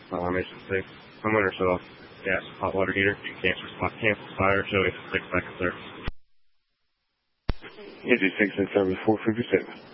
Mission 6. Homeowner shut off gas hot water heater. You can cancel fire. Show 6 seconds service. Engine 6 and service 457.